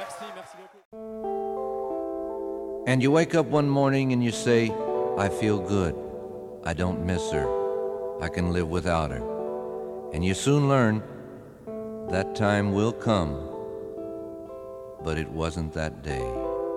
And you wake up one morning and you say, I feel good. I don't miss her. I can live without her. And you soon learn that time will come, but it wasn't that day.